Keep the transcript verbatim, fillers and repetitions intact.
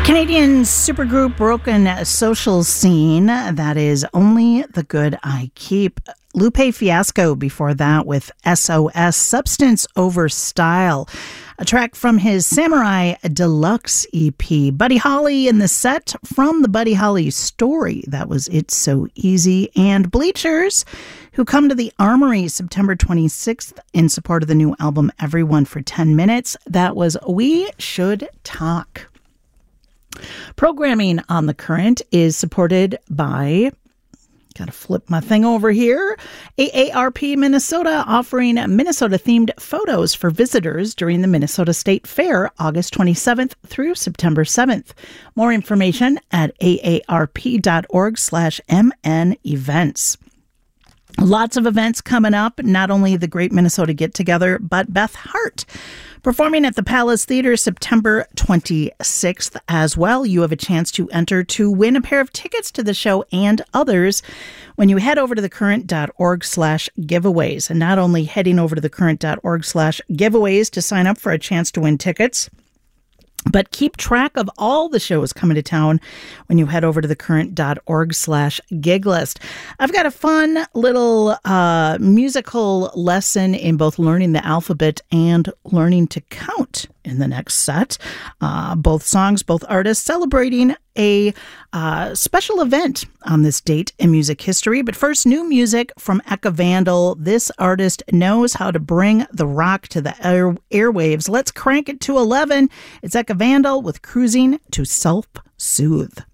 Canadian supergroup Broken Social Scene, that is Only the Good I Keep. Lupe Fiasco before that with S O S, Substance Over Style, a track from his Samurai Deluxe E P. Buddy Holly in the set from the Buddy Holly Story, that was It's So Easy. And Bleachers, who come to the Armory September twenty-sixth in support of the new album Everyone for ten minutes, that was We Should Talk. Programming on The Current is supported by, got to flip my thing over here, A A R P Minnesota, offering Minnesota-themed photos for visitors during the Minnesota State Fair, August twenty-seventh through September seventh. More information at aarp.org slash mn events. Lots of events coming up, not only the Great Minnesota Get-Together, but Beth Hart performing at the Palace Theater September twenty-sixth as well. You have a chance to enter to win a pair of tickets to the show and others when you head over to thecurrent.org slash giveaways. And not only heading over to thecurrent.org slash giveaways to sign up for a chance to win tickets, but keep track of all the shows coming to town when you head over to thecurrent.org slash gig list. I've got a fun little uh, musical lesson in both learning the alphabet and learning to count in the next set. Uh, both songs, both artists celebrating a uh, special event on this date in music history. But first, new music from Eka Vandal. This artist knows how to bring the rock to the air- airwaves. Let's crank it to eleven. It's Eka Vandal with Cruising to Self-Soothe.